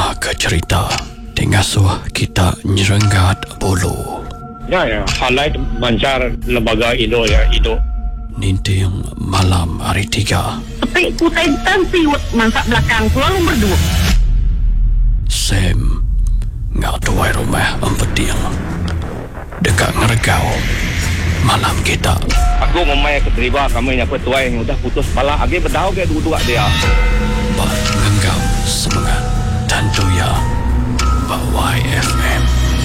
ke cerita Tingasuh kita nyerenggat bulu. Ya, highlight mancar lembaga Indo ya, Indo. Ninting malam hari 3. Tapi kutai tansi mangsa belakang selalu berdua. Sam ngak tuai rumah empeting dekat ngergau malam kita. Aku memang keterima kami yang petuai yang udah putus kepala. Agi berdau ke dua-dua dia. Bak ngenggam semangat tentu ya Bak YFM.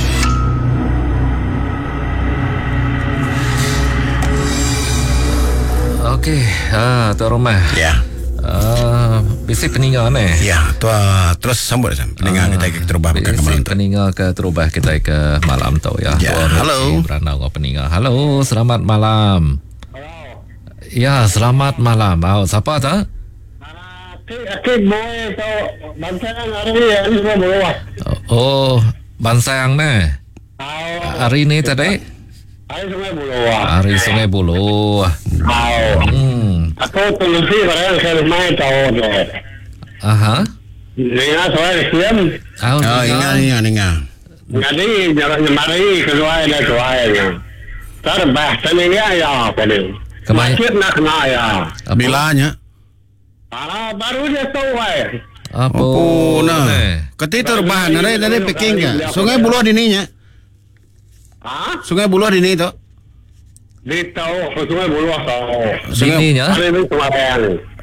Okey, tuan rumah. Ya. Bisi peninggal ni. Ya, terus sambut peninggal kita ke terubah ke malam Bisi tu. peninggal ke terubah kita ke malam tu ya. Ya, Tuan halo. Beranau ke peninggal. Halo, selamat malam. Ya, selamat malam. Siapa tu? Akik boleh tahu bangsa hari ni semua berubah. Oh, Bansang ni. Hari ni tadi? Hari semua berubah. Hari Sungai Buloh. Aku tulis barang saya main tahu tu. Aha. Dengar soal siam. Ingat. Jadi nyamari keluar ada keluarnya. Terbah seningnya ya apa ni? Kemai? Masjid nak kena ya. Bilanya. Baru dia tahu ay. Apa? Nah. ni? Ketika terubah dari Peking ke. Sungai Buloh di ni nya. Sungai Buloh di ni tu. Dia tahu sungai Buloh tahu. Sini nya? Hari ni Semarang.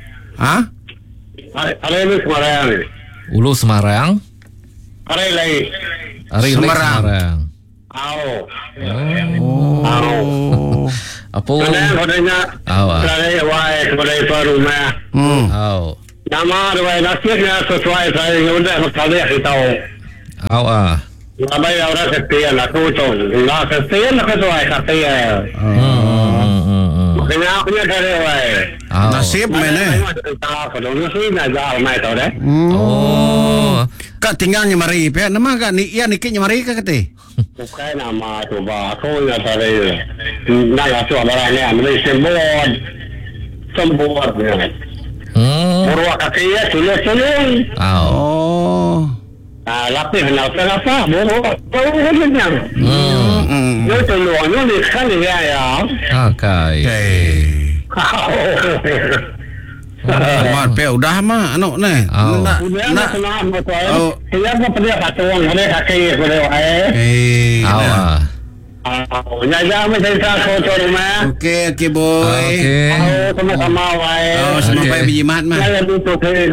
Hari ni Semarang. Ulu Semarang. Hari lain. Hari Semarang. Semarang. Oh. Apa? Kodenya. Saya wai kodenya rumah. Au. Nama wai nasibnya sesuai saya sudah sekali tahu. Au Nama orang sekian aku tu. Nak sekian nak sesuai sekian. Makanya aku ni dari wai. Nasib mana? Kalau nasib nak jalan mai tahu deh. Oh. Kak tinggalnya mari pe. Nama kak ni iya niknya mari kak kete. Bukan nama tu bah. Aku ni dari. Nak aku orang ni ambil sembut. Buruk kaki ya sulit. Au. Oh. Lapis kenapa? Buruk yang. Yo telurnya ni sekali ya. Okay. Mat pe udah mah anu ni. Nak senang betul. Dia pun pergi patung, ada kaki boleh. Au. Nyaja macam saya rumah. Okey boy. Okey. Sama-sama wai. Semua payah biji mat mah. Saya butuh ke.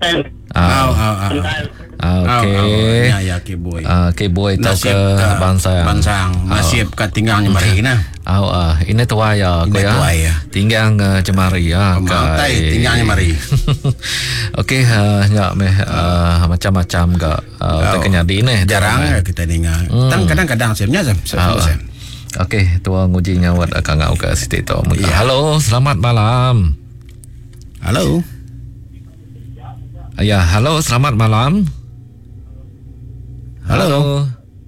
Okey. Ya okey boy. Okey boy tau ke Bansang. Nasib kat tinggalnya mari nah. Au ini tua ya ko ya. Tinggal cemari ya. Kai tinggalnya mari. Okey nya meh macam-macam ke teknya di ni. Jarang kita dengar. Kadang-kadang sebenarnya Okey, tua nguji nyawat akan ngau ke situ tu. Halo, selamat malam. Halo. Ya, halo, selamat malam. Halo.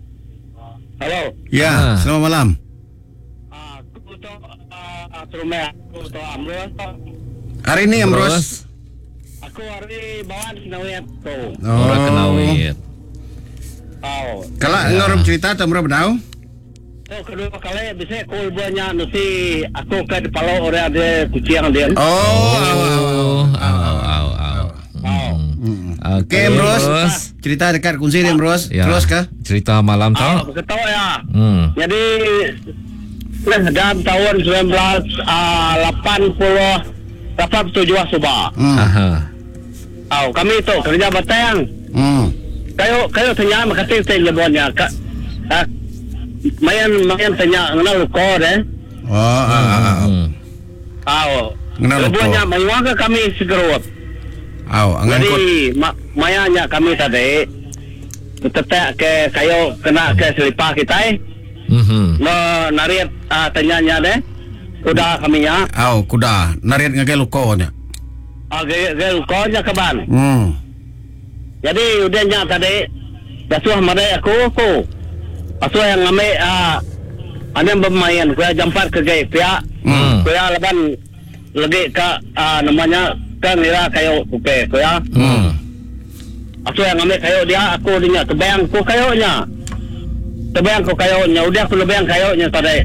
Ya, selamat malam. Hari ini Amros. Aku hari bawan kenawit tu. Orang kenawit. Kalau ngorom cerita atau berapa tahu? Kedua kali bisa aku buatnya nanti aku ke Palau orang ada kucing dia. Okey, Amros. Cerita dekat kunci dia, Amros. Ya. Terus kah? Cerita malam tu. Betul ya. Jadi dalam tahun 1987 Subah. Kami tu kerja batang. Kayo tanya makasih saya lebonnya. Mayan tanya kenal ko deh. Kenal ko. Lebonnya mayuaga kami segerut. Jadi mayanya kami tadi tetap ke kayo kena ke selipah kita nariat tanyanya deh kuda kami ya kuda nariat ngagel lukonya gel lukonya kaban jadi udahnya tadi dasuh madai aku asuh yang ngame ada bermain kuya jampat ke gay kuya leban lagi ke namanya kan nira kayo kupe kuya Aku yang ambil kayu dia, aku dia tebayang ku kayunya. Tebayang ku kayunya, udah aku lebayang kayunya tadi.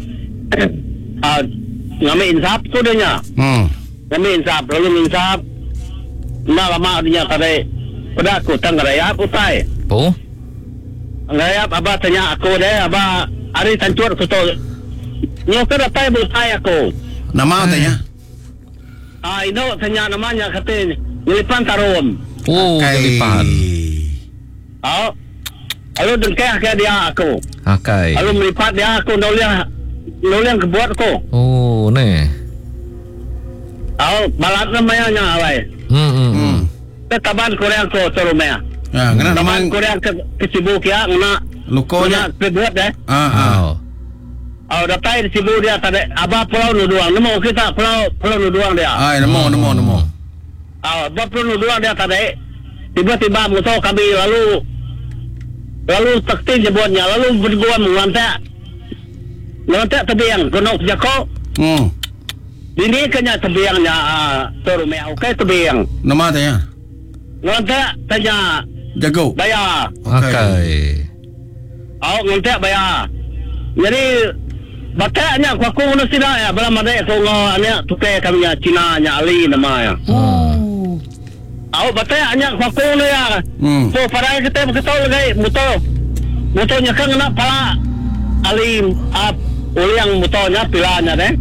Ngambil insap tu dia. Ngambil insap, lalu insap. Nah lama dia tadi. Pada aku tanggarayap utai. Po? Ngarayap abah tanya aku deh, abah hari tancur aku tu. Nyokar datai utai aku. Nama tanya. Ino tanya namanya kata Nilipan Tarum. Oh, Nilipan. Lalu dengkeh ke dia aku. Akai. Lalu melipat dia aku nuliang kebuat aku. Oh, ne. Balat namanya awai. Taban Korea ko Torumea. Ngena taban Korea ke Cebu kia ngena lukonya kebuat deh. Datai di Cebu dia tadi abah pulau nuduang. Nemo kita pulau nuduang dia. Nemo. Abah pulau nuduang dia tadi. Tiba-tiba musuh kami lalu takti jebotnya lalu berdua mengantek tebiang gunung Jako. Ini kena tebiangnya Torumea. Oke tebiang. Nama tanya. Ngantek tanya Jago. Bayar. Akai. Ngantek bayar. Jadi bataknya aku ngono sida ya bala made ko anya tuke kami nya Cina nya Ali nama ya. Bataknya aku ngono ya. So para kita betul lagi motonya kan nak pala Ali uliang motonya pilanya deh.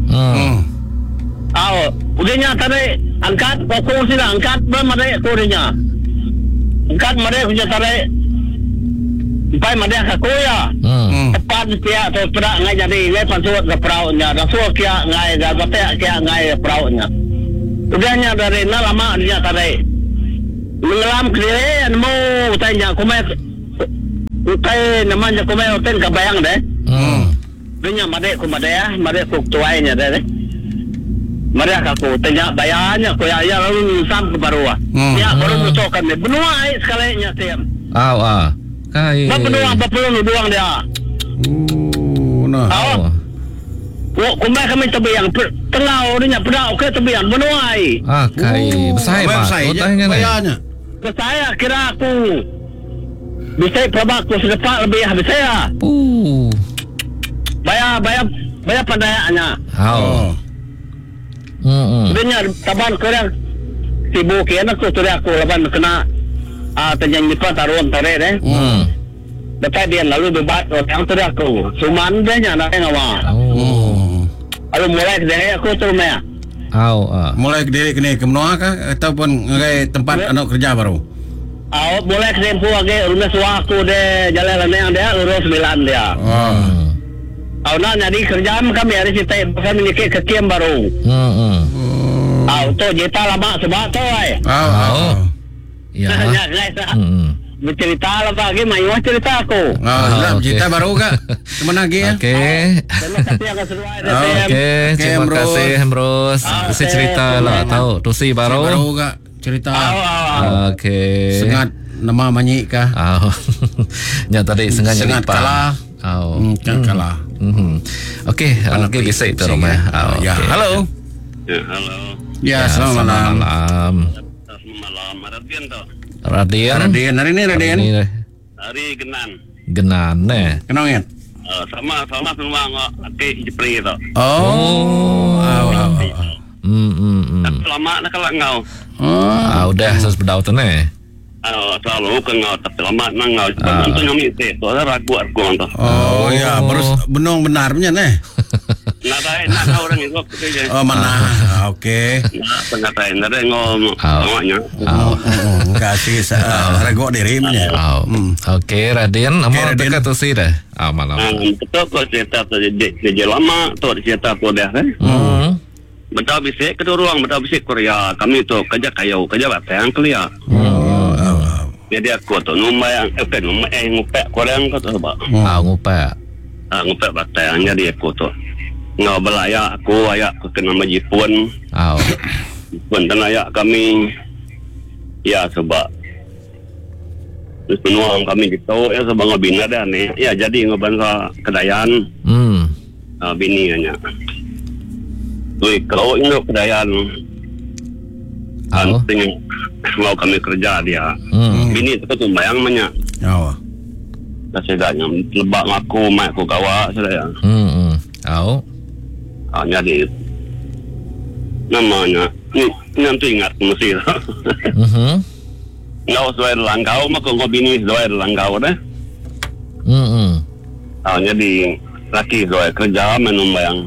Udahnya tadi angkat aku sida angkat bala made ko nya. Angkat made ko tadi. Pai made aku ya. Tepat dia atau perak ngai jadi ngai pansut ke perahunya. Rasul kia ngai gabatek kia ngai perahunya. Udahnya dari lama dia tadi. Mengelam kiri nemu tanya kumai. Utai namanya kumai hotel kabayang deh. Dunia made ku tuainya deh. Mereka aku tanya bayarnya ku ya lalu sam ke barua. Ya baru mucokan deh. Benua sekali nya tiam. Kai. Berpeluang dia. Kumai kami tebiang tengau dia pedau ke tebiang menuai. Kai. Besar Pak. Bayarnya. Saya kira aku bisa perbaku sedepak lebih habis saya. Bayar pandayannya. Dia taban Korea sibuk kian aku sudah aku laban kena terjanji Taruan tare deh. Dapat dia lalu debat yang tadi aku. Suman dia nya nak ngawa. Lalu mulai dari aku terus ya. Mulai dari kene ke menua kah ataupun ngai tempat anak kerja baru? Mulai ke tempo lagi rumah suah aku deh jalan yang dia lurus 9 dia. Nak jadi kerjaan kami hari kita bukan menikah kekiam baru. Tu jeta lama sebab tu Ya. Bercerita lah pagi, main cerita aku. Cerita baru kak? Kemana lagi ya? Terima kasih Hemros. Kasih cerita lah, tahu tusi baru. Baru kak cerita. Sengat nama manyi kah? Ya tadi sengat kalah. Kalah. Okey, bisa itu Roma. Ya, halo. Ya, selamat malam. Radian. Hari ini Radian. Hari Genan ya? Sama semua ngak Jepri itu. Lama nak kalau ngau. Udah sos bedau tu ne. Selalu ke ngau tapi lama nak ngau. Untuk nyami itu ragu tu. Ya, benong benarnya ne. Nak orang itu. Mana? Okey. Pengatain ada ngomongnya. Kasih ragu diri punya. Okey, Raden, amor dekat tu sih dah. Malam. Betul kau cerita tu jadi lama tu cerita tu dah kan. Betul bisik kedua ruang betul bisik Korea. Kami tu kerja kayu, kerja batang kelia. Jadi aku tu numai ngupek Korea kau tu apa? Ngupek batang jadi aku tu. Ngau belaya aku ayak kena majipun. Pun dan ayak kami ya sebab penuang kami gitu ya sebab ngabina dah ni. Ya jadi ngabangsa kedayan. Bini nya. Tui kalau ini kedayan. Anting mau kami kerja dia. Bini tu tumbayang banyak. Oh. Dah segaknya lebak aku, mak aku kawak saya. Jadi namanya ni nanti ingat mesti lah. Ngau sesuai langkau maka kau bini sesuai langkau dah. Jadi laki sesuai kerja menumbayang.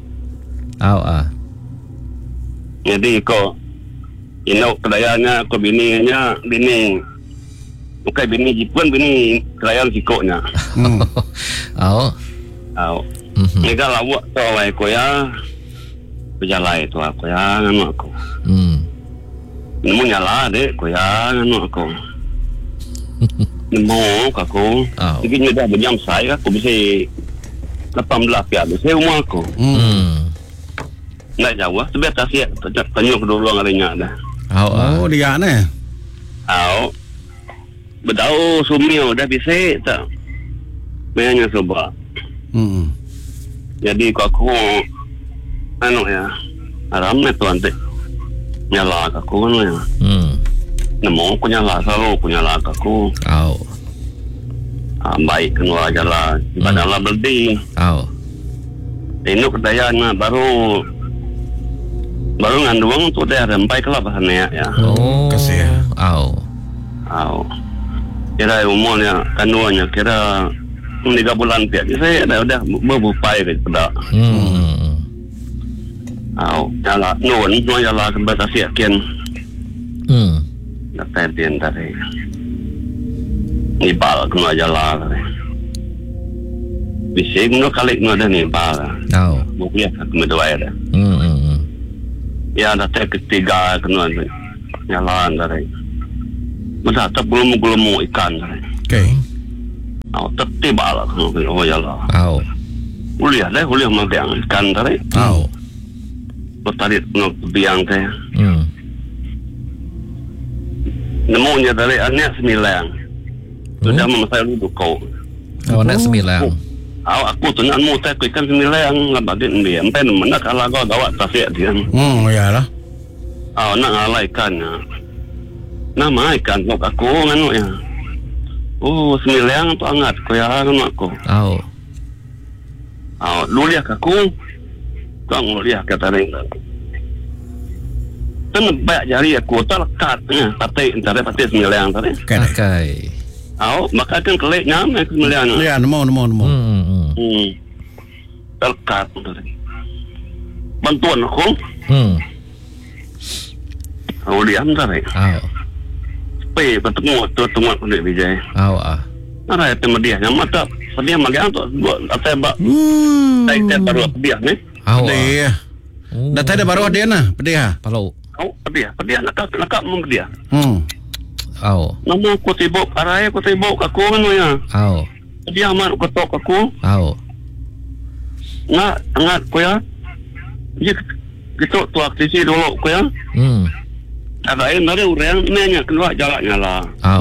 Jadi kau inau kedayanya kau bininya bini bukan bini Jepun, bini kerajaan sikoknya. Ni kan lawak tu awak aku ya berjalan tu aku ya nganu aku. Nemu nyala dek aku ya nganu aku. Nemu aku. Jadi ni dah berjam saya aku bisa 18 pihak bisa rumah aku. Nak jauh sebab tak siap tanya kedua ngarinya dah. Oh dia ni. Berdau sumio dah bisa tak. Mainnya coba. Jadi aku anu ya. Aram tuan teh. Nyala aku anu ya. Nemu aku nyala selalu aku nyala aku. Baik kena jalan ibadahlah berdi. Ini kedayanya baru ngandung tu dah rempai kelap sana ya. Kasih. Kira umurnya kandungannya kira 3 bulan tiap saya dah berbupai ke pada. Jala nun jala ke batas yakin. Dah tadian tadi. Nibal kena jala. Bisa guna kali guna dah nibal. Bukan kemudian dah. Ya dah ketiga kena jalan tadi. Masa tak belum ikan tadi. Okay. Tertiba lah kena jalan. Kuliah magang ikan tadi. Bertarik kena biang tadi. Nemunya tadi anak 9. Sudah memasai lu kau. Anak 9. Aku tu nak mutai ku ikan 9 ngabatin dia. Sampai mana kalau kau bawa tasik dia. Yalah. Nak ngalai ikan. Nama ikan kau aku nganu ya. 9 tu angat ku ya nganu aku. Luliah aku. Kau luliah kata dia. Tenebak jari aku terlekatnya pati 9 tadi. Okay. Maka kan kelik nyamai 9. Ya, nemu. Terlekat tadi. Bantuan aku. Diam tadi. Pergi bertemu kulit Vijay. Ada yang dia yang mata dia magang tu buat atebak. Saya baru dia ni. Dia. Dah tak ada baru dia nah, dia. Kalau Dia nak dia. Nama aku tibuk arai aku tibuk aku kan ya. Dia amat ketok aku. Angat ko ya. Dia gitu tu aktiviti dulu ko ya. Ada yang dari orang nanya keluar jalannya lah.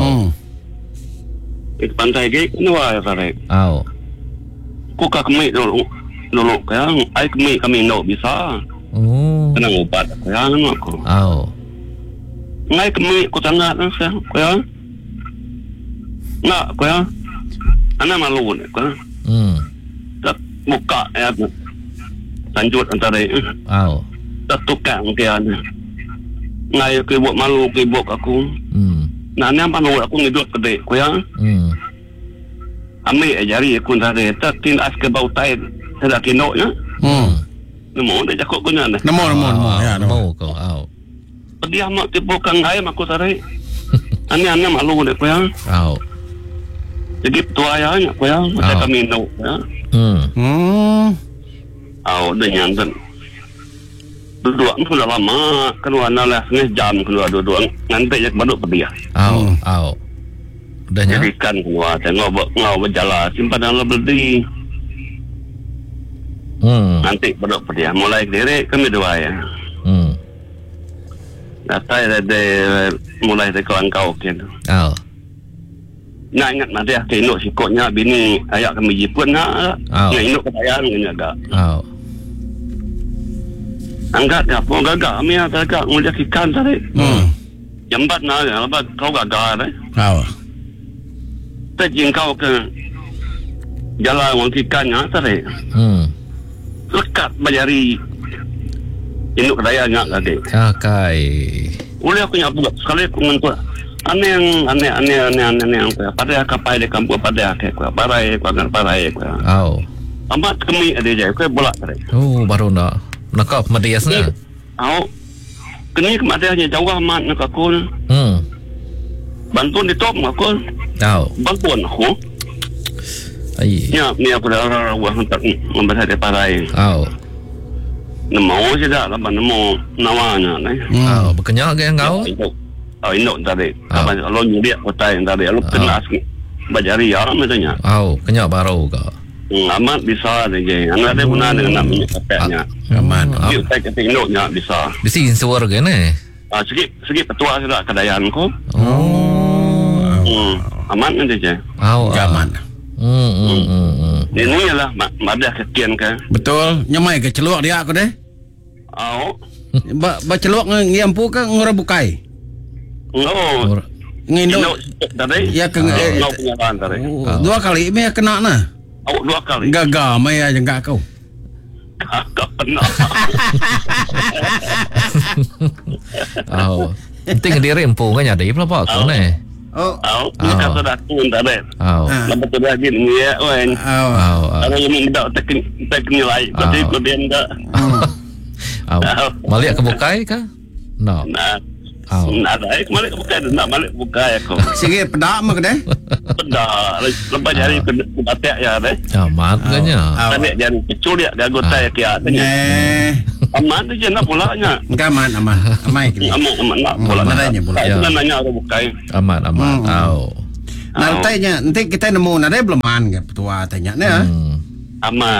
Itu pantai ke keluar tarik. Ku kami dulu ko ya. Ai kami no bisa. Kena ubat ko ya aku. Ngai kami ku tangat saya ko ya. Nak ko ya. Ana malu ni ko. Tak buka ya. Lanjut antara tak tukang dia ni. Ngai ke buat malu ke buat aku. Nah ni apa nak aku ngidut kedai ko ya. Ambil jari aku tadi tak tin as ke bau tai tidak kino ya. Nemu dah cakap guna ni. Nemu ya nemu kau. Dia mak tipu kang ngai aku tadi. Ani malu ni ko ya. Jadi tua ayahnya ko ya. Macam kami no ya. Dah nyantan. Duduk pun dah lama. Keluar nalah setengah jam keluar duduk. Nanti jak baduk pedia. Dah nyala. Jadikan keluar. Tengok ngau berjalan. Simpan dalam berdi. Nanti baduk pedia. Mulai direk kami dua ya. Saya mulai dari kelangkau gitu. Nak ingat nanti induk sikutnya bini ayak kami Jepun nak. Nak induk ketayan kena agak. Angkat apa gagak kami agak mulia ikan tadi. Jambat nak lepas kau gagak Tapi kau ke jalan orang kikannya tadi. Lekat bajari induk dayanya lagi. Kakai. Oleh aku nyak buat sekali aku mentu. Aneh yang pada kapai de kampung pada ke parai ngan parai ku. Amat kami ada je ku bolak tadi. Oh baru nak nakap madiasnya. Kini kemadanya jauh amat nak aku. Bantuan di top aku. Bantuan aku. Ni aku dah orang hantar membaca de parai. Namo je dah lah namo nawanya ni. Berkenyak ke engkau? Induk tadi. Kalau nyulik kota yang tadi lu kena bajari ya macamnya. Kenyak baru ke? Amat bisa je. Anda ada guna dengan namanya kapeknya. Aman. Dia tak kata induknya bisa. Bisi insuar ke ni? Segi petua sudah kedayaan ko. Aman nanti je. Aman. Ini lah ada kekian ke. Betul. Nyamai ke celuak dia aku deh. Ba celuak ngiampu ke ngurabukai. Nginduk tadi. Ya ke penyalaan tadi. 2 kali me kena nah. 2 kali. Gagal mai aja enggak kau. Kagak pernah. Penting dia rempu kan ada pula pak kau ni. Ni kata dah pun tak ada. Lepas tu dah gini ya, wen. Kalau yang minta tak nilai, tapi kemudian tak. Malik ke bukai ke? No. Nak ada, malik bukai, nak malik bukai aku. Sikit pedak mak deh. Pedak, lepas jari batek ya deh. Amat kanya. Tapi jari kecil dia anggota ya kia tanya. Aman tu je nak pulaknya. Enggak aman. Amai kini. Aman nak pulak. Nadanya pulak. Itu nanya orang bukai. Aman. Nanti kita nemu nada belum man ke petua tanya ni. Aman.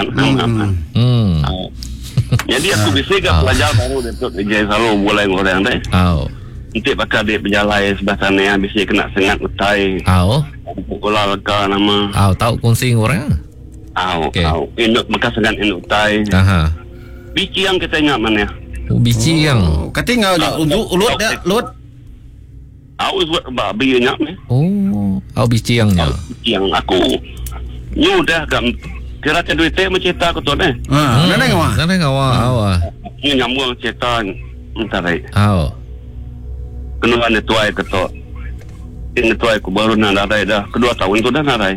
Jadi aku bisa ke pelajar baru Datuk Ijai selalu boleh orang deh. Nanti pakai dia berjalan sebelah sana yang bisa kena sengat utai. Pukul lega nama. Tahu kongsi orang? Induk maka sengat induk utai. Bici yang kita ingat mana? Bici yang. Kata ngau ulut dah, ulut. Buat babi ingat ni. Bici yang. Bici yang aku. Nyu dah gam. Kira tu duit teh mencerita aku tu ni. Nana ngawa. Ni nyambung cerita entar ai. Kena tuai ketok. Ini tuai ku baru nak narai dah. 2 tahun tu dah narai.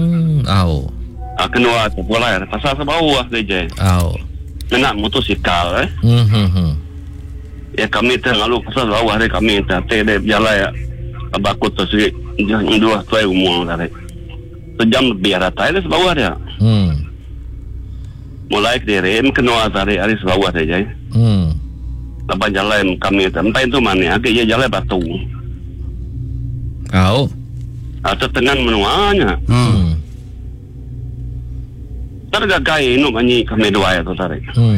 Kena tu boleh. Pasal sebau dia je. Nak motosikal Ya kami terlalu pasal bawah dia kami tak dia berjalan ya. Abang aku tu sikit 2 tuai umur tadi. Sejam lebih rata dia sebawah dia. Mulai dari kena tadi hari sebawah dia je. Lepas jalan kami entah itu mana agak dia jalan batu. Setengah menuanya. Tergagai nu banyi kami dua itu tadi.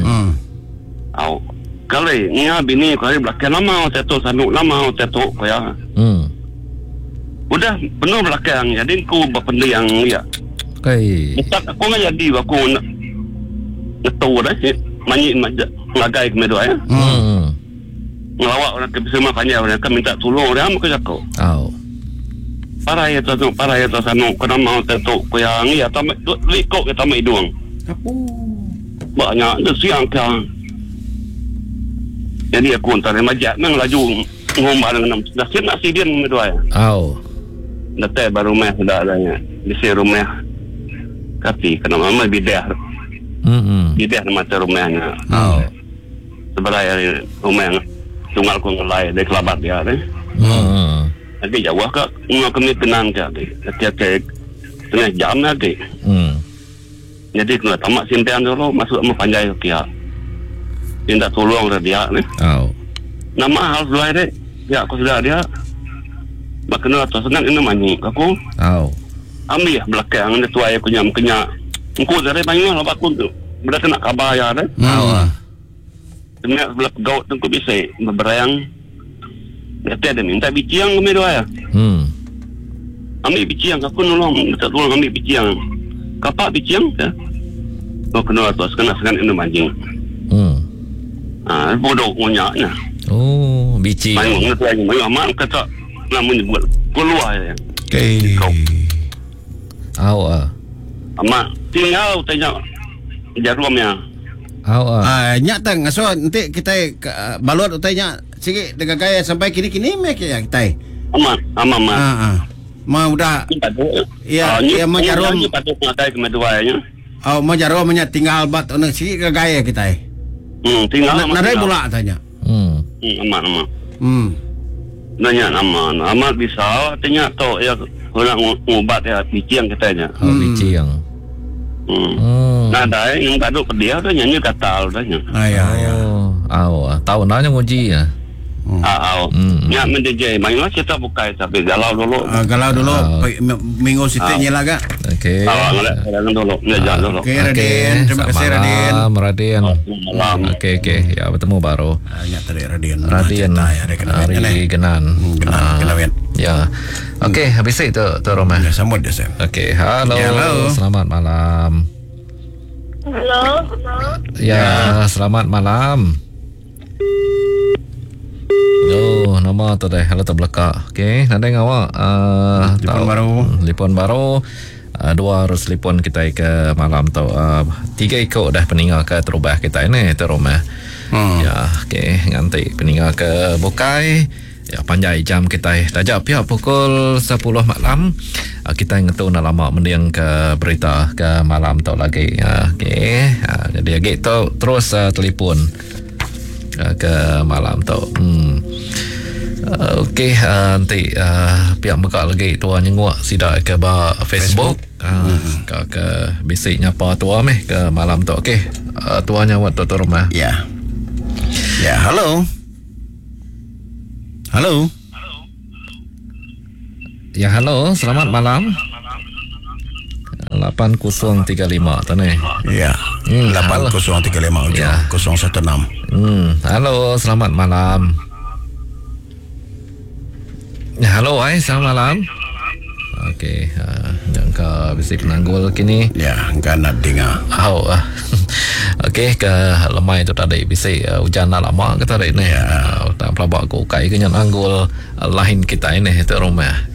Kalau ni bini kau belakang lama teto sanuk lama teto kaya. Udah penuh belakang jadi ku berpendiang ya. Tak aku nggak jadi aku tahu dah banyi ngagai kami dua ya. Ngelawak orang ke makanya orang kan minta tolong orang aku cakap. Para ya tu sanuk kena mau teto kaya ya tamak likok kita mai doang. Banyak tu siang kan. Jadi aku antara majak nang laju ngomong dengan dah siap nak sidian dua ya. Datang baru rumah sudah adanya di rumah. Tapi kena mama bidah. Bidah macam rumahnya. Sebenarnya rumah tunggal ku ngelai dari kelabat dia ni. Nanti jauh ke kami kenang ke setiap tengah jam lagi. Jadi kena tamak simpian dulu masuk sama panjai ke kia. Minta tolong dia ni. Nama hal sudah ada. Ya aku sudah dia. Makna tu senang ini mani aku. Ambil belakang dia tua aku nyam kenya. Engkau dari banyak lah aku tu. Berada nak kabar ya deh. Tengah belak gaut tu bisa berayang. Dia ada minta biji yang kami dua ya. Ambil biji yang aku nolong. Minta tolong ambil biji yang. Kapak biji yang ke? Kau kena tu senang ini mancing. Bodoh punyanya. Biji. Main tu lagi main amat kata nak menyebut keluar ya. Okey. Amak tinggal tanya jarumnya. Nyak tang so nanti kita balut utainya sikit dengan gaya sampai kini-kini mek ya kita. Amak. Ma udah. Ya, ma jarum. Patut matai kemeduanya. Ma jarum nya tinggal bat ono sikit ke gaya kita. Tinggal. Nadai pula tanya. Amak. Nanya amat bisa tanya to ya nak ngobat ya biciang katanya. Biciang. Nah, dah yang baduk ke dia tu nyanyi katal dah nya. Tahu nanya nguji ya. Nya menjadi mainlah kita bukai tapi galau dulu. Minggu situ nyela gak? Okey. Jalan dulu. Okey, Raden. Terima kasih Raden. Raden. Okey. Ya, bertemu baru. Nya tadi Raden. Hari Genan. Ya. Okey, habis itu tu Roma. Ya, sambut dia saya. Okey, halo. Selamat malam. Halo. Ya, selamat malam. Nama tu dah halat belakang. Okey, ada yang awak telefon baru. Dua harus telefon kita ke malam tu. 3 ikut dah peninggal ke terubah kita ini tu rumah. Ya, okey, nanti peninggal ke Bukai. Ya, panjang jam kita dah pihak pukul 10 malam. Kita ingat tu nak lama mendiang ke berita ke malam tu lagi. Okey, jadi gitu terus telefon ke malam tu. Okey, nanti pihak muka lagi tua nyenguk sidak ke Facebook. Ke bisiknya apa tua meh ke malam tu. Okey, tuanya waktu tu rumah. Ya. Ya, halo. Ya, halo, selamat malam. 8035 tu ni. Ya. 8035 Ya. 016. Halo, selamat malam. Ya, halo, selamat malam. Okey, jangka bisik penanggul kini. Ya, kan nak dengar. Okey, ke lemai tu tadi bisik hujan lama kita tadi ni. Tak pelabak ku kai ke anggul lain kita ini tu rumah.